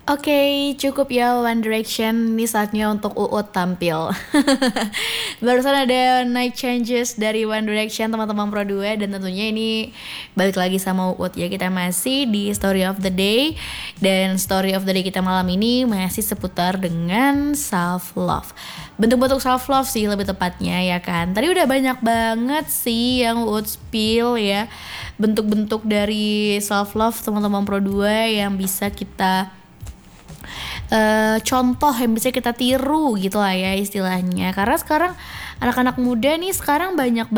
Oke, cukup ya One Direction. Ini saatnya untuk Uut tampil. Barusan ada Night Changes dari One Direction, teman-teman Pro 2. Dan tentunya ini balik lagi sama Uut ya. Kita masih di Story of the Day. Dan Story of the Day kita malam ini masih seputar dengan self-love. Bentuk-bentuk self-love sih lebih tepatnya ya kan. Tadi udah banyak banget sih yang Uut spill ya. Bentuk-bentuk dari self-love teman-teman Pro 2 yang bisa kita contoh yang bisa kita tiru gitu lah ya istilahnya. Karena sekarang anak-anak muda nih sekarang banyak